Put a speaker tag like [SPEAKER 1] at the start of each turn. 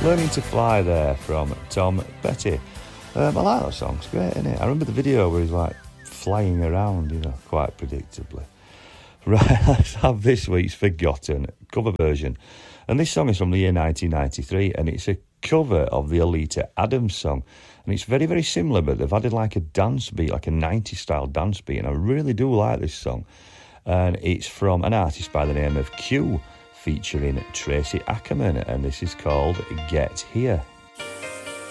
[SPEAKER 1] Learning to Fly there from Tom Petty. I like that song, it's great, isn't it? I remember the video where he's like flying around, quite predictably. Right, let's have this week's Forgotten cover version. And this song is from the year 1993, and it's a cover of the Alita Adams song. And it's very, very similar, but they've added like a dance beat, like a 90s style dance beat, and I really do like this song. And it's from an artist by the name of Q, featuring Tracy Ackerman, and this is called Get Here.